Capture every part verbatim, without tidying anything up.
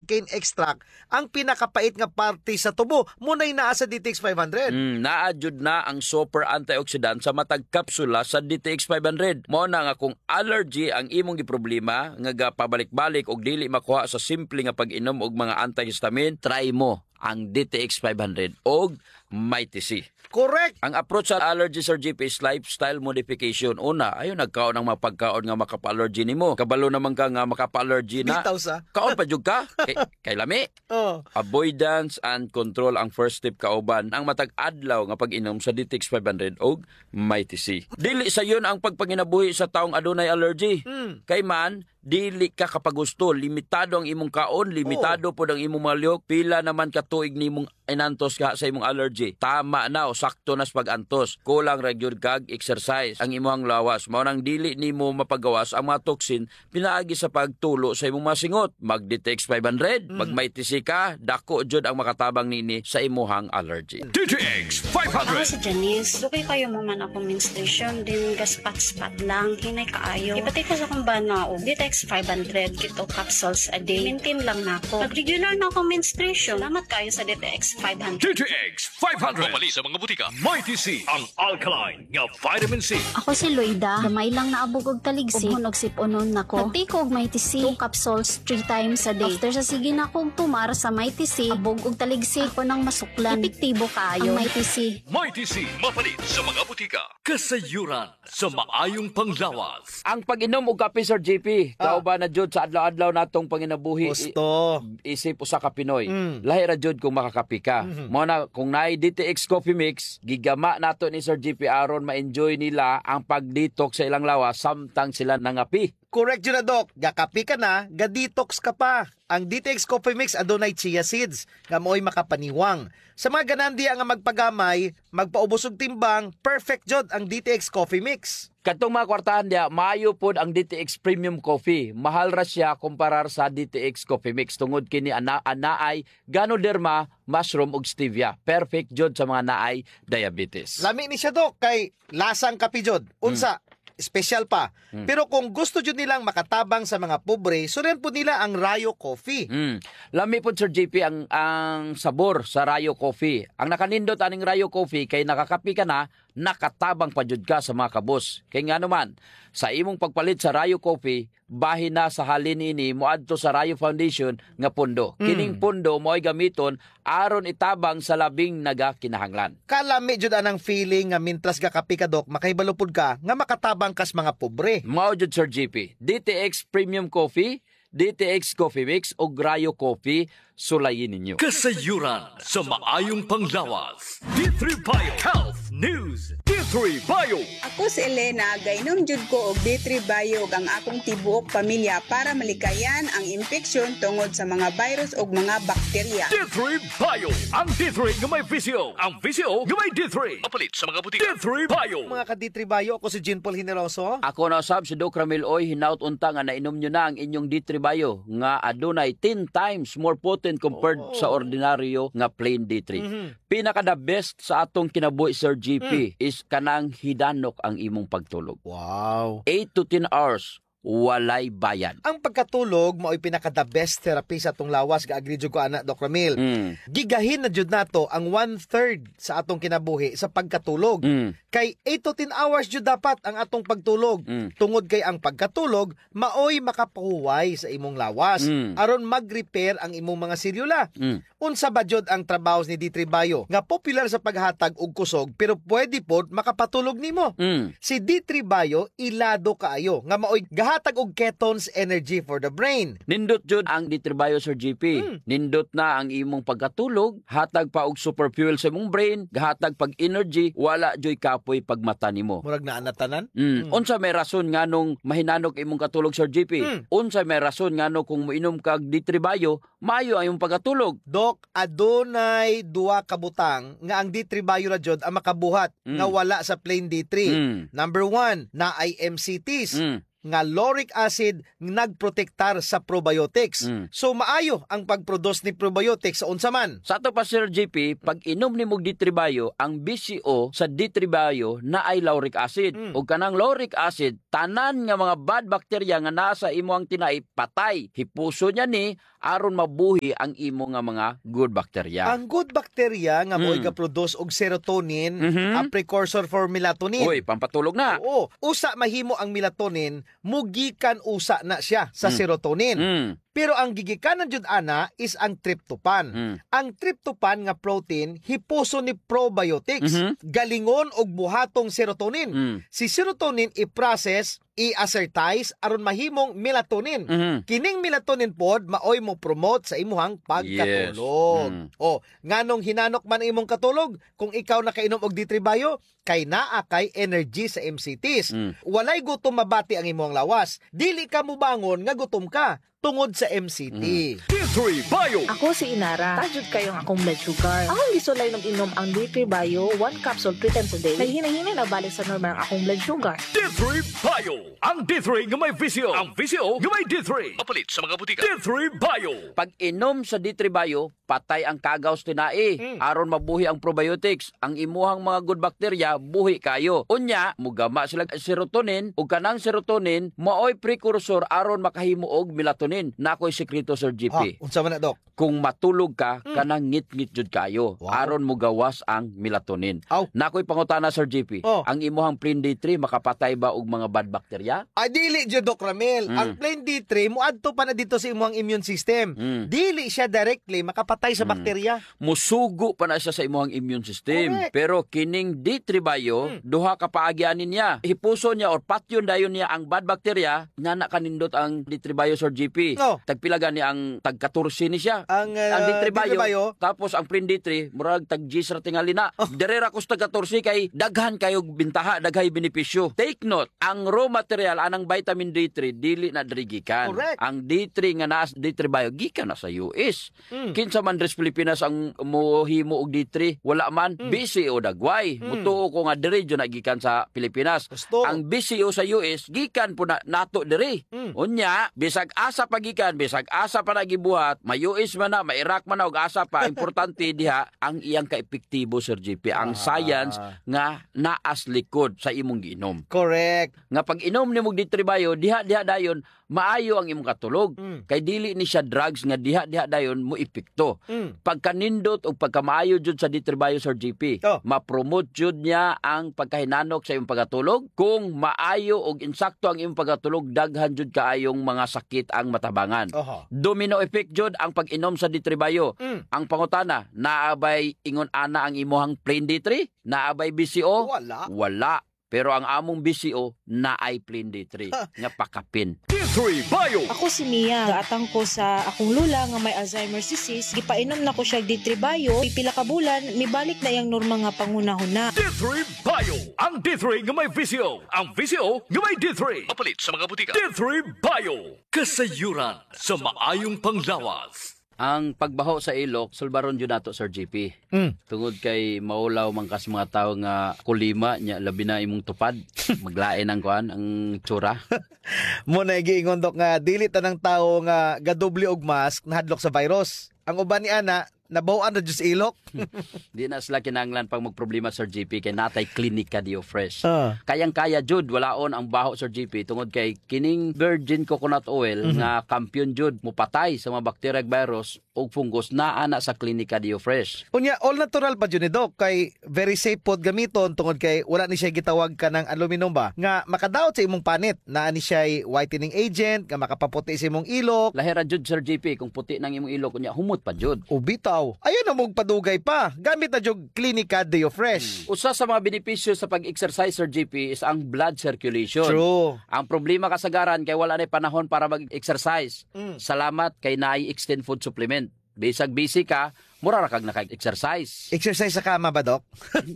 sugarcane extract ang pinakapait nga parte sa tubo. Muna'y naa sa D T X five hundred. Mm, naadjud na ang super antioxidant sa matag kapsula sa D T X five hundred. Mao na nga kung allergy ang imong giproblema nga gapabalik-balik og dili makuha sa simple nga pag-inom og mga antihistamine, try mo ang D T X five hundred og Mighty C. Correct. Ang approach sa allergy, Sir G P, is lifestyle modification. Una, ayaw nagkaon ng mapagkaon nga makapa-allergy nimo. Kabalo naman ka nga makapa-allergy na. Bitaw sa. Kaon pa jud ka. Kay, kay lami. Oh. Avoidance and control ang first step kauban. Ang matag adlaw nga pag-inom sa D T X five hundred og Mighty C. Dili sa yun ang pagpanginabuhi sa taong adunay allergy. Mm. Kay man, dili ka kapag gusto. Limitado ang imong kaon, limitado oh. po ang imong malyok. Pila naman ka tuig nimong inantos ka sa imong allergy. Tama na o sakto nas pag-antos. Kulang ra gyud kag exercise ang imong lawas. Mao nang dili nimo mapagawas ang mga toxin pinaagi sa pagtulo sa imong masingot. Mag D T X five hundred, mm. mag Mighty C ka, dako jud ang makatabang nini sa imong allergy. D T X five hundred. Ako si Janice. Dugay kayo mo man ako menstruation din gaspat-spat lang hinay kaayo. Ipatay ko sa kung ba na o D T X five hundred kito capsules a day. Maintain lang na ako. Pag regular na ako menstruation, salamat kayo sa D T X five hundred. D T X five hundred. Mamali sa mga butika. Mighty C, ang alkaline nga vitamin C. Ako si Loida. Gamay lang naabog og taligsi. Ug hunog siponon nako. Nagtake og Mighty C. Two capsules three times a day. After sa sige na akong tumar sa Mighty C, abog og taligsi ako nang masuklan. Epektibo kaayo ang Mighty C. Mighty C, mapalit sa mga butika. Kasayuran sa maayong panglawas. Ang pag-inom og kape, Sir J P, ah. kauban na jud sa adlaw-adlaw natong panginabuhi. Gusto. I- isip usa ka Pinoy. Mm. Lahi ra jud kung makakape ka. Mm-hmm. Mo na kung naay D T X Coffee Mix, gigama nato ni Sir G P aron ma-enjoy nila ang pag-detox sa ilang lawas samtang sila nangapi. Correct yun na, Doc. Gakapi ka na, ga-detox ka pa. Ang D T X Coffee Mix adunay chia seeds nga mo'y makapaniwang. Sa mga ganandi nga magpagamay, magpaubos og timbang, perfect jud ang D T X Coffee Mix. Katong mga kwartahan dia, maayo pod ang D T X Premium Coffee. Mahal ra siya kumparar sa D T X Coffee Mix tungod kini ana anaay Ganoderma, mushroom ug stevia. Perfect jud sa mga naay diabetes. Lami ni siya, Doc, kay lasang kapi jud. Unsa? Hmm. Special pa. Mm. Pero kung gusto jud nilang makatabang sa mga pobre, suren po nila ang Rayo Coffee. Mm. Lami po, Sir J P, ang, ang sabor sa Rayo Coffee. Ang nakanindot aning Rayo Coffee, kay nakakapi ka na, nakatabang pa jud ka sa mga kabos. Kay nga naman, sa imong pagpalit sa Rayo Coffee, bahin na sa halin ini moadto sa Rayo Foundation nga pundo. Mm. Kining pundo mo'y gamiton aron itabang sa labing nagakinahanglan. Kalami jud anang feeling nga mintras gakapi ka, Doc, makaibalupod ka nga makatabang kas mga pobre. Mao jud, Sir J P. D T X Premium Coffee, D T X Coffee Mix o Rayo Coffee, sulayin ninyo. Kasayuran sa maayong panglawas. D three Bio Health News. D three Bio. Ako si Elena, gainom jud ko og D three Bio ang akong tibuok pamilya para malikayan ang infeksyon tungod sa mga virus ug mga bakterya. D three Bio. Ang D three nga may visyo. Ang visyo nga may D three. Mapalit sa mga butika. D three Bio. Mga ka-D three Bio, ako si Jean Paul Hineroso. Ako na sab si Doc Ramil Oy, hinaut unta nga nainom nyo na ang inyong D three Bio nga adunay ten times more potent compared oh. sa ordinaryo nga plain D three. Mm-hmm. Pinaka the best sa atong kinabuhi, Sir G P, mm. is kanang hidanok ang imong pagtulog. Wow. eight to ten hours walay bayad. Ang pagkatulog mao'y pinaka the best therapy sa atong lawas, ga-agree jud ko ana, Doc Ramil. Mm. Gigahin na jud nato ang one-third sa atong kinabuhi sa pagkatulog. Mm. Kay eight to ten hours jud dapat ang atong pagtulog. Mm. Tungod kay ang pagkatulog mao'y makapahuway sa imong lawas Mm. aron mag-repair ang imong mga selula. Mm. Unsa ba jud ang trabaho ni D three Bio nga popular sa paghatag og kusog pero pwede pod makapatulog nimo. Mm. Si D three Bio ilado kaayo nga mao'y gahatag og ketones energy for the brain. Nindot jud ang D three Bio, Sir G P. Mm. Nindot na ang imong pagkatulog, hatag pa og super fuel sa imong brain, gahatag pag energy, wala joy kapoy pagmata nimo. Murag naa natanan? Mm. Mm. Unsa may rason nganong mahinanok imong katulog, Sir G P? Mm. Unsa may rason ngano kung moinom kag D three Bio, maayo ang imong pagkatulog? Dok, adunay duwa ka butang nga ang D three Bio ra jud ang makabuhat mm. nga wala sa plain D three. Mm. Number one, na I M C Ts. Mm. nga lauric acid nagprotektar sa probiotics. Mm. So maayo ang pagproduce ni probiotics sa unsa man. Sa ato pa Sir J P, pag inom ni mog D three Bio, ang B C O sa D three Bio na ay lauric acid. Mm. Ug kanang lauric acid, tanan nga mga bad bacteria nga nasa imo ang tinai patay. Hipuso niya ni aron mabuhi ang imo nga mga good bacteria. Ang good bacteria nga mo'y Mm. ga-produce og serotonin, Mhm. a precursor for melatonin. Uy, pampatulog na. Oo. Usa mahimo ang melatonin, mugikan usa na siya sa Mm. serotonin. Mm. Pero ang gigikanan jud ana is ang tryptophan. Mm. Ang tryptophan nga protein hipuso ni probiotics, Mhm. galingon og buhatong serotonin. Mm. Si serotonin i-process, i-assertize aron mahimong melatonin. Mhm. Kining melatonin pod maoy mo promote sa imuhang pagkatulog. Yes. Mm. O, nganong hinanok man imong katulog kung ikaw nakainom og D three Bio kay naa kay energy sa M C Ts. Mm. Walay gutom mabati ang imong lawas. Dili ka mubangon nga gutom ka tungod sa M C T. Mm. D three Bio. Ako si Inara. Tajud kayong akong blood sugar. Akong gisulay ng inom ang D three Bio, one capsule three times a day. Naghinay-hinay na balik sa normal ang akong blood sugar. D three Bio. Ang D three nga may V C O. Ang V C O nga may D three. Mapalit sa mga butika. D three Bio. Pag inom sa D three Bio, patay ang kagaws tinai. Mm. Aron mabuhi ang probiotics. Ang imuhang mga good bacteria, buhi kayo. Unya, mugama sila serotonin, ug kanang serotonin, maoy precursor aron makahimo og melatonin. Nakoy sekreto Sir G Ha, P. unsa man na dok? Kung matulog ka, kanang ngit-ngit jud kayo. Wow. Aron mo gawas ang melatonin. Aw. Nakoy pangutana Sir G P. Oh. Ang imuhang plain D three makapatay ba og mga bad bacteria? Ay dili jud Doc Ramel. Mm. Ang plain D three muadto pa na dito sa imong immune system. Mm. Dili siya directly makapatay sa Mm. bakterya. Musugo pa na siya sa imuhang immune system. Correct. Pero kining D three Bio, Mm. duha ka paagyanin niya. Hipuso niya or patyon dayon niya ang bad bacteria, nga na kanindot ang D three Bio Sir G P. No. Tagpila gani ang tag fourteen ni siya. Ang, uh, ang D three Bio, Bio, tapos ang Prin D three, murag tag G sa tingali na. Derera ko sa tag fourteen kay daghan kayo bintaha, daghay benepisyo. Take note, ang raw material anang vitamin D three dili na diri gikan. Correct. Ang D three nga naa sa D three Bio gikan na sa U S. Mm. Kinsa man dres Pilipinas ang mohimo og D three, wala man Mm. B C O dagway. Mm. Mutuo ko nga diri jud na gikan sa Pilipinas. Gusto. Ang B C O sa U S gikan po na nato diri. Mm. Unya, bisag asa pagikan, bisag asa pa nagibuhat, may U S man na, may Iraq man na og asa pa, importante diha ang iyang kaepektibo Sir G P, ang Ah. science nga naas likod sa imong giinom. Correct. Nga pag inom nimo D three Bio, diha diha dayon maayo ang imong katulog. Mm. Kay dili ni siya drugs nga diha diha dayon mo epekto. Mm. Pagkanindot o pagkamaayo jud sa D three Bio Sir G P, Oh. ma-promote jud niya ang pagkahinanok sa imong pagkatulog. Kung maayo og insakto ang imong pagkatulog, daghan jud kaayong mga sakit ang matabangan. Oho. Domino effect jud ang pag-inom sa D three Bio. Mm. Ang pangutana, naabay ingon ana ang imuhang plain D three? Naabay B C O? Wala. Wala. Pero ang among B C O naay plain D three nga pakapin. D three Bio. Ako si Mia. Gaatang ko sa akong lula nga may Alzheimer's disease. Gipainom na ko siya D three Bio. Pipila ka bulan, mibalik na yang normal nga pangunahuna. D three Bio. Ang D three nga may V C O. Ang V C O nga may D three. Mapalit sa mga butika. D three Bio. Kasayuran sa maayong panglawas. Ang pagbaho sa ilok, sulbaron jud nato Sir G P. Mm. Tungod kay maulaw man kas mga tawo nga kulima nya labi na imong tupad, maglain ang kuan ang tsura. Mo na giingon Dok nga dili tanang tawo nga gadoble og mask nahadlok sa virus. Ang uban ni ana nabawan na jud sa ilok. Di na sila kinahanglan pag magproblema Sir G P kay natay klinika dio fresh. Ah. Kayang-kaya jud walaon ang baho Sir G P tungod kay kining virgin coconut oil Mhm. nga kampiyon jud mupatay sa mga bacteria ug virus ug fungus naa na sa klinika dio fresh. Unya all natural pa jud ni Doc kay very safe pod gamiton tungod kay wala ni siya gitawag ka ng aluminum ba nga makadaot sa imong panit naa ni siya whitening agent nga makapaputi sa imong ilok. Lahira jud Sir G P kung puti nang imong ilok unya humot pa jud. Ubitaw. Ayun na mong padugay pa. Gamit na jog Clinica Deo Fresh. Usa sa mga benepisyo sa pag-exercise Sir G P is ang blood circulation. True. Ang problema kasagaran kay wala na panahon para mag-exercise. Mm. Salamat kay naay extend food supplement. Bisag busy ka, mura ra kag naka-exercise. Exercise sa kama ba, Doc?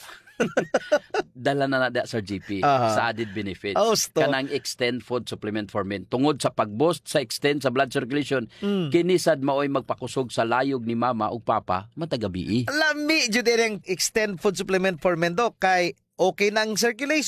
Dala na na da Sir G P Aha. sa added benefits. Oh, sto. Kanang extend food supplement for men. Tungod sa pag-boost sa extend sa blood circulation, Mm. kinisad maoy magpakusog sa layog ni mama ug papa matagabi. Lami jud ang extend food supplement for men, Doc. Kay okay na ang circulation,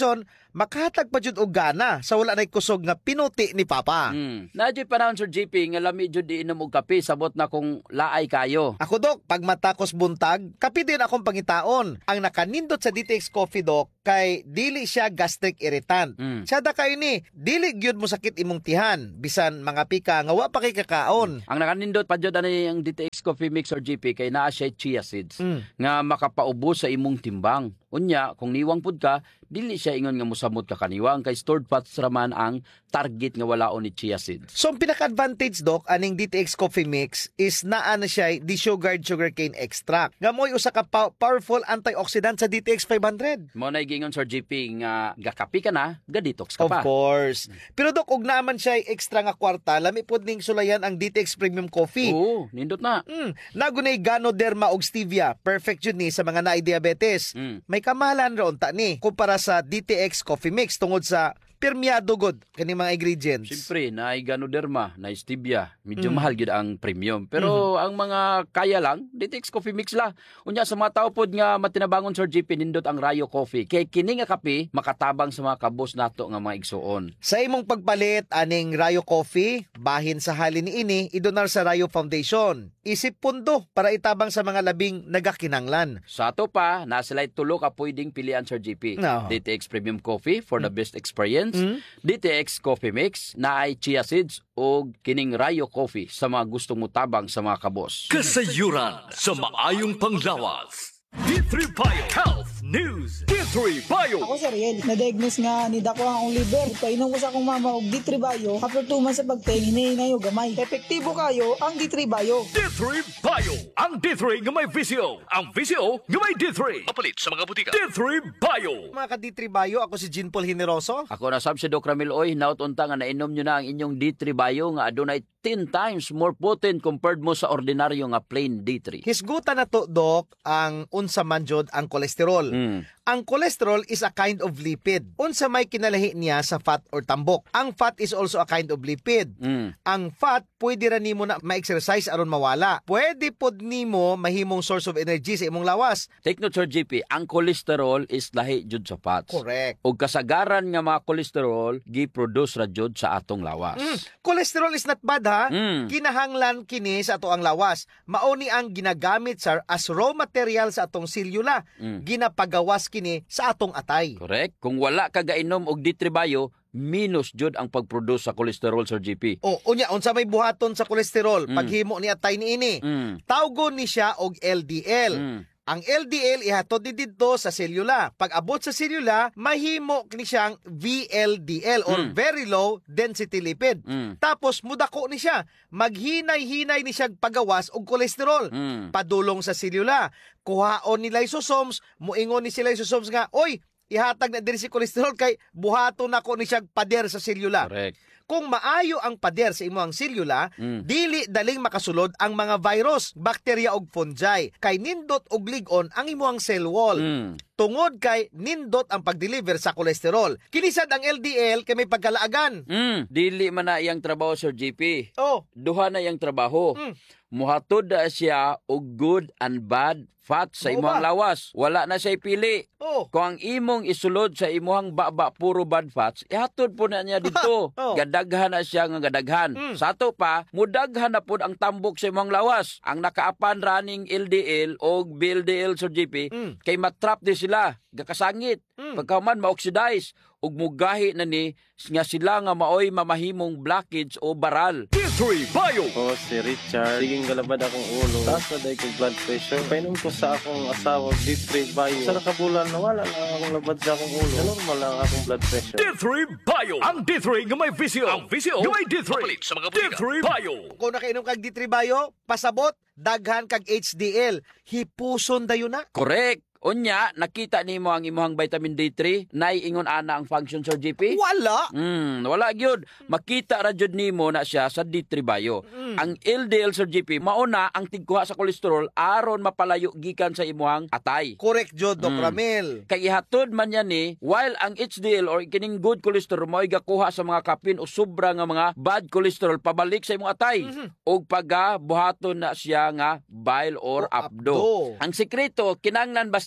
makahatag pa jud og gana sa wala nay kusog nga pinuti ni Papa. Mm. Na jud panahon Sir J P nga lami jud di inom og kape sabot na kung laay kayo. Ako dok, pag matakos buntag, kapi din akong pangitaon. Ang nakanindot sa D T X Coffee dok, kay dili siya gastric irritant. Mm. Sada kayo ni, dili gyud mo sakit imong tihan, bisan mga pika nga wa pa kay kakaon. Ang nakanindot pa jud ani ang D T X Coffee Mix or G P kay naa siya chia seeds Mm. nga makapaubos sa imong timbang. Unya, kung niwang pud ka, dili siya ingon nga mosamot ka kaniwang kay stored fats raman ang target nga walaon ni chia seeds. So ang pinaka-advantage dok aning D T X Coffee Mix is naa na siya desugared sugarcane extract. Nga mo'y usa ka pa- powerful antioxidant sa D T X five hundred. Mo na gingon Sir G P nga gakapi ka na, ga-detox ka Of pa. course. Pero dok, ug naman siya extra nga kwarta, lami pod ning sulayan ang D T X Premium Coffee. Oo, nindot na. Mm, nagunay Ganoderma og stevia, perfect yun ni sa mga naay diabetes. Mm. May kamahalan ron ta ni kumpara sa D T X Coffee Mix tungod sa permiado god kani mga ingredients. Siyempre, na Ganoderma, na stevia, medyo Mm. mahal gyud ang premium. Pero ang mga kaya lang, D T X Coffee Mix la. Unya sa mga tao pod nga matinabangon Sir G P nindot ang Rayo Coffee. Kay kini nga kape makatabang sa mga kabos nato nga mga igsuon. Sa imong pagpalit aning Rayo Coffee, bahin sa halin ni ini, idonar sa Rayo Foundation. Isip pundo para itabang sa mga labing nagakinanglan. Sa ato pa, nasa light tulo ka pwedeng pilian Sir G P. No. D T X Premium Coffee for the best experience. Mm. D T X Coffee Mix na ay chia seeds o kining Rayo Coffee sa mga gustong mutabang sa mga kabos. Kasayuran sa maayong panglawas. D three Bio Health News. D three Bio. Ako si Riel, na-diagnose nga ni dako ang akong liver. Painom ko sa akong mama og D three Bio. After two months sa pagtingin, hinahinay og gamay. Epektibo kayo ang D three Bio. D three Bio. Ang D three nga may visyo. Ang visyo nga may D three. Mapalit sa mga butika. D three Bio. Mga ka-D three Bio, ako si Jean Paul Generoso. Ako na sab si Doc Ramil Oy, naut unta nga nainom nyo na ang inyong D three Bio nga adunay ten times more potent compared mo sa ordinaryo nga plain D three. Hisgutan na to, Doc, ang unsa man jud ang kolesterol. Mm. Ang cholesterol is a kind of lipid. Unsa may kinalahi niya sa fat or tambok. Ang fat is also a kind of lipid. Mm. Ang fat, pwede ra nimo na ma-exercise aron mawala. Pwede pod nimo mahimong source of energy sa imong lawas. Take note Sir G P, ang cholesterol is lahi jud sa fats. Correct. Og kasagaran nga mga cholesterol gi-produce ra jud sa atong lawas. Mm. Cholesterol is not bad ha. Mm. Kinahanglan kini sa ato ang lawas. Mauni ang ginagamit sir as raw material sa atong selula. Mm. Ginapagawas kini sa atong atay. Correct. Kung wala ka gainom og D three Bio, minus jud ang pag-produce sa cholesterol Sir G P. O unya unsa may buhaton sa kolesterol Mm. paghimo ni atay niini. Mm. Tawgon ni siya og L D L. Mm. Ang L D L ihatod ni didto sa selula. Pag abot sa selula, mahimo kini siyang V L D L or Mm. very low density lipid. Mm. Tapos mudako ni siya, maghinay-hinay ni siya pagawas og kolesterol. Mm. Padulong sa selula. Kuhaon ni lysosomes, muingon ni si lysosomes nga, oy, ihatag na diri si kolesterol kay buhaton nako ni siya pader sa selula. Correct. Kung maayo ang pader sa imong selula, Mm. dili daling makasulod ang mga virus, bakterya ug fungi. Kay nindot og lig-on ang imong cell wall. Mm. Tungod kay nindot ang pag-deliver sa kolesterol. Kinisad ang L D L kay may pagkalaagan. Mm. Dili man na iyang trabaho Sir G P. Oh, Duha na iyang trabaho. Mm. Muhatod na siya og good and bad fat sa Oo imong ba? lawas. Wala na siya pili. oh. Kung ang imong isulod sa imuhang baba puro bad fats, ihatod po na niya dito. Oh. Gadaghan na siya nga gadaghan. Mm. Sa ato pa, mudaghan na po ang tambok sa imong lawas. Ang nakaapan running L D L o B L D L Sir G P, Mm. kay matrap di sila, gakasangit. Mm. Pagkaman ma-oxidize ug mugahi na ni nga sila nga maoy mamahimong blockage o baral. D three Bio. Ako si Richard. Siging galabad akong ulo. Taas na dahil kong blood pressure. Painom ko sa akong asawa, D three Bio. Sa nakabulan, nawala na akong labad sa akong ulo. Normal lang akong blood pressure. D three Bio. Ang D three nga may visyo. Ang visyo nga may D three. Mapalit sa mga butika. D three Bio. Kung nakainom kag D three Bio, pasabot, daghan kag H D L. Hipuson dayon na. Correct. Unya, nakita nimo ang imuhang vitamin D three, nay ingon ana ang function Sir G P? Wala. Hmm, wala gyud. Makita ra jud nimo na siya sa D three Bio. Mm. Ang L D L Sir G P mauna ang tigkuha sa kolesterol aron mapalayo gikan sa imuhang atay. Correct jud, Doc Mm. Ramil. Kay ihatod man yan ni, while ang H D L or kining good cholesterol mo gakuha sa mga kapin o sobra nga mga bad cholesterol pabalik sa imong atay. Mhm. O pagka buhaton na siya nga bile or O abdo. abdo. Ang sekreto, kinanglan basta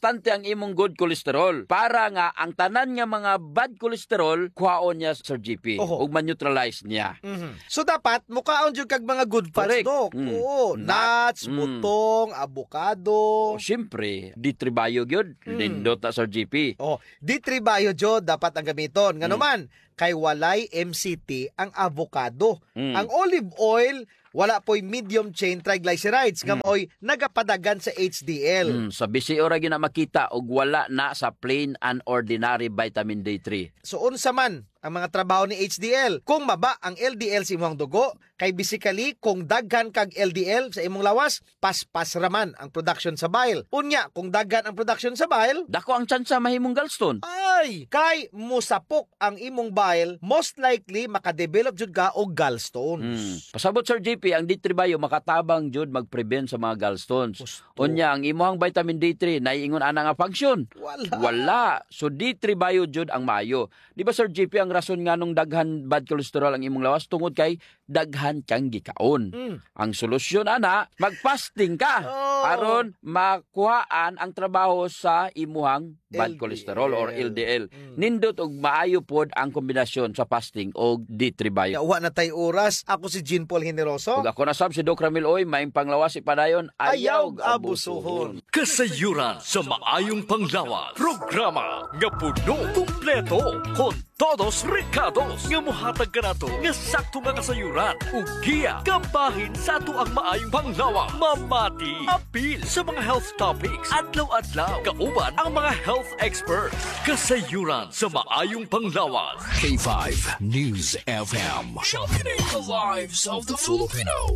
konstante ang imong good cholesterol para nga ang tanan nga mga bad cholesterol kuhaon niya Sir G P Oho. ug ma-neutralize niya. Mhm. So dapat mukaon jud kag mga good fats, Correct. Dok. Mm. Oo, nuts, Mm. butong, avocado. O, syempre, D three Bio gyud, nindot na Sir G P. Oh, D three Bio jud dapat ang gamiton. Ngano Mm. man kay walay M C T ang avocado. Mm. Ang olive oil wala po'y medium chain triglycerides nga mo'y nagapadagan sa H D L. Mm, sa B C O ra gyud na makita og wala na sa plain and ordinary vitamin D three. So unsa man ang mga trabaho ni H D L? Kung maba ang L D L sa imong dugo, kay basically kung daghan kag L D L sa imong lawas, paspas raman ang production sa bile. Unya, kung daghan ang production sa bile, Dako ang tsansa mahimong gallstone. ay, kay musapok ang imong bile, most likely makadevelop jud ka og gallstones. Mm. Pasabot Sir J P, ang D three Bio makatabang jud mag-prevent sa mga gallstones. Gusto. Unya ang imong vitamin D three naiingon ana nga function. Wala. Wala. So D three Bio jud ang maayo. Di ba Sir J P, ang rason nga nung daghan bad cholesterol ang imong lawas tungod kay daghan kang gikaon. Mm. Ang solusyon ana, mag-fasting ka Oh. aron makuhaan ang trabaho sa imuhang L bad D L. cholesterol or L D L. Mm. Nindot og maayo pod ang kombinasyon sa fasting og D three Bio. Yawa na tay oras. Ako si Jean Paul Generoso. Ug ako na sab si Doc Ramil Oy, maing panglawas ipadayon, Ayaw ayaw abusuhon. Kasayuran sa maayong panglawas. Programa nga puno, kumpleto, kon todos recados nga mohatag kanato nga sakto nga kasayuran ug giya kabahin sa ato ang maayong panglawas. Mamati apil sa mga health topics adlaw-adlaw kauban ang mga health experts. Kasayuran sa maayong panglawas. K five News F M. Championing the lives of the Filipino.